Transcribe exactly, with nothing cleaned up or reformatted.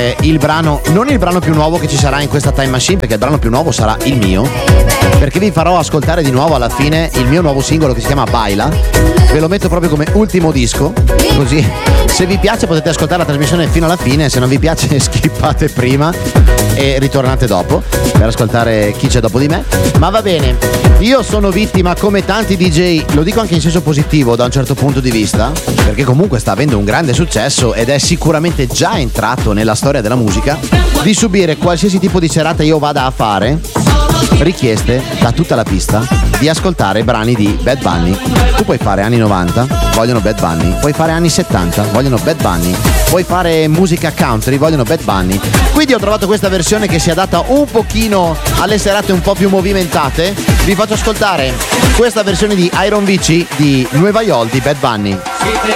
il brano, non il brano più nuovo che ci sarà in questa Time Machine, perché il brano più nuovo sarà il mio, perché vi farò ascoltare di nuovo alla fine il mio nuovo singolo che si chiama Baila. Ve lo metto proprio come ultimo disco, così se vi piace potete ascoltare la trasmissione fino alla fine, se non vi piace skippate prima e ritornate dopo per ascoltare chi c'è dopo di me. Ma va bene, io sono vittima come tanti D J, lo dico anche in senso positivo da un certo punto di vista, perché comunque sta avendo un grande successo ed è sicuramente già entrato nella storia della musica, di subire qualsiasi tipo di serata io vada a fare richieste da tutta la pista di ascoltare brani di Bad Bunny. Tu puoi fare anni novanta, vogliono Bad Bunny, puoi fare anni settanta, vogliono Bad Bunny, puoi fare musica country, vogliono Bad Bunny. Quindi ho trovato questa versione che si adatta un pochino alle serate un po' più movimentate. Vi faccio ascoltare questa versione di Iron Vici di Nueva York di Bad Bunny.